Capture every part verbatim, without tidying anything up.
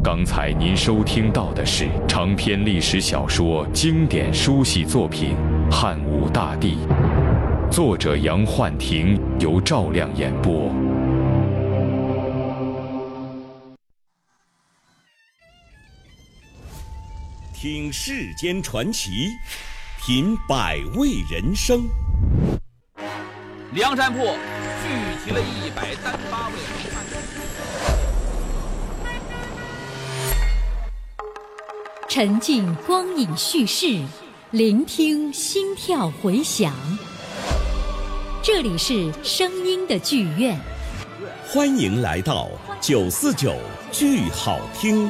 刚才您收听到的是长篇历史小说经典书系作品《汉武大帝》，作者杨焕廷，由赵亮演播。 听世间传奇，品百味人生。 梁山泊聚集了一百三十八位好汉。 沉浸光影叙事，聆听心跳回响。这里是声音的剧院， 欢迎来到九四九剧好听。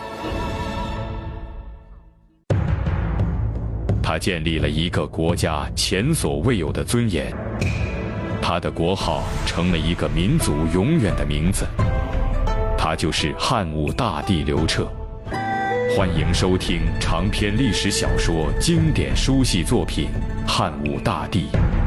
他建立了一个国家前所未有的尊严，他的国号成了一个民族永远的名字，他就是汉武大帝刘彻。欢迎收听长篇历史小说经典书系作品《汉武大帝》。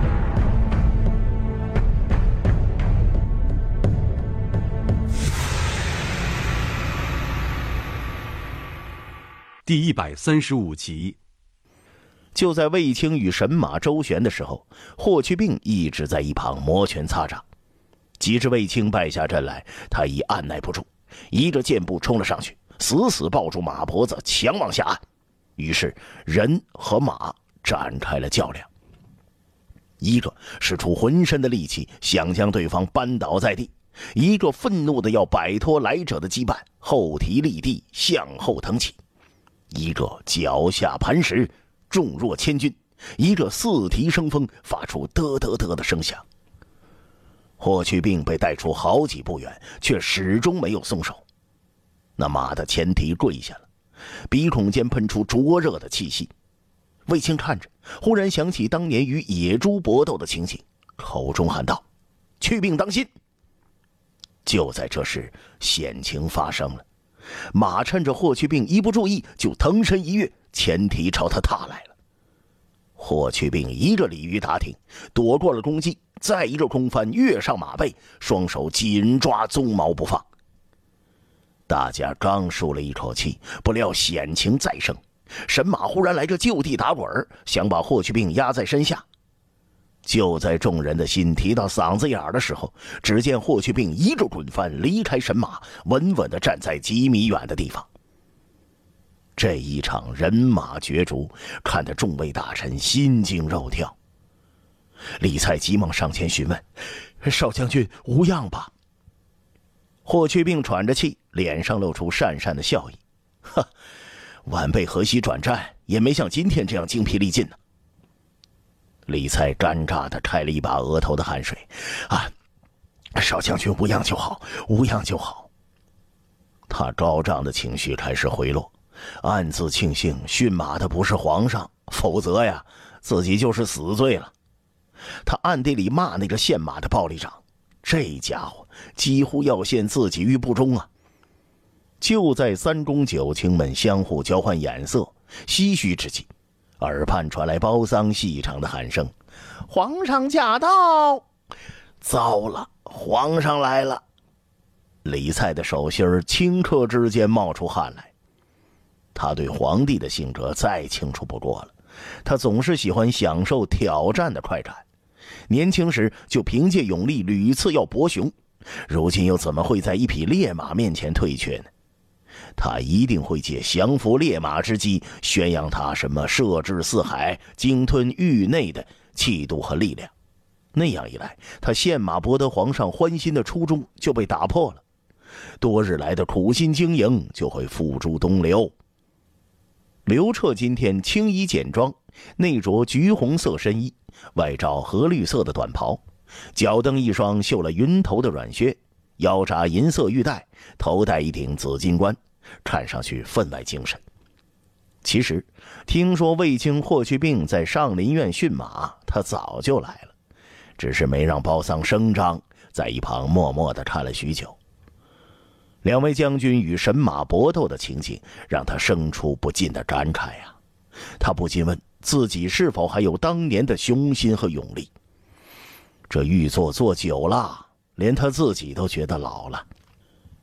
第一百三十五集。 就在卫青与神马周旋的时候，霍去病一直在一旁摩拳擦掌。及至卫青败下阵来，他已按耐不住，移着箭步冲了上去，死死抱住马脖子，强往下按。于是人和马展开了较量，一个使出浑身的力气想将对方扳倒在地，一个愤怒的要摆脱来者的羁绊，后蹄立地向后腾起，一个脚下磐石重若千钧，一个四蹄生风，发出嘚嘚嘚的声响。霍去病被带出好几步远，却始终没有松手。那马的前蹄跪下了，鼻孔间喷出灼热的气息。卫青看着，忽然想起当年与野猪搏斗的情景，口中喊道：“去病当心！”就在这时，险情发生了。马趁着霍去病一不注意，就腾身一跃，前蹄朝他踏来了。霍去病一个鲤鱼打挺，躲过了攻击，再一个空翻跃上马背，双手紧抓鬃毛不放。大家刚舒了一口气，不料险情再生，神马忽然来个就地打滚，想把霍去病压在身下。就在众人的心提到嗓子眼的时候，只见霍去病一个滚翻离开神马，稳稳地站在几米远的地方。这一场人马角逐看得众位大臣心惊肉跳。李蔡急忙上前询问：“少将军无恙吧？”霍去病喘着气，脸上露出讪讪的笑意：“哈，晚辈河西转战，也没像今天这样精疲力尽呢。”李蔡尴尬地开了一把额头的汗水：“啊，少将军无恙就好，无恙就好。”他高涨的情绪开始回落，暗自庆幸驯马的不是皇上，否则呀，自己就是死罪了。他暗地里骂那个献马的暴力长，这家伙几乎要陷自己于不忠啊！就在三公九卿们相互交换眼色、唏嘘之际，耳畔传来包桑细长的喊声：“皇上驾到！”糟了，皇上来了！李蔡的手心儿顷刻之间冒出汗来。他对皇帝的性格再清楚不过了，他总是喜欢享受挑战的快感。年轻时就凭借勇力屡次要伯雄，如今又怎么会在一匹烈马面前退却呢？他一定会借降服烈马之机，宣扬他什么摄制四海、鲸吞域内的气度和力量。那样一来，他献马博得皇上欢心的初衷就被打破了，多日来的苦心经营就会付诸东流。刘彻今天轻衣简装，内着橘红色深衣，外罩荷绿色的短袍，脚蹬一双绣了云头的软靴，腰扎银色玉带，头戴一顶紫金冠，看上去分外精神。其实听说卫青、霍去病在上林苑驯马，他早就来了，只是没让包桑声张，在一旁默默地看了许久。两位将军与神马搏斗的情景让他生出不尽的感慨呀、啊。他不禁问自己是否还有当年的雄心和勇力。这玉座坐久了，连他自己都觉得老了。